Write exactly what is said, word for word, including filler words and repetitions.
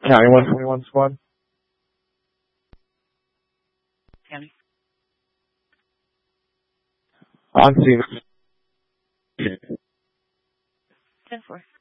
County one twenty-one squad. County. On scene. ten four.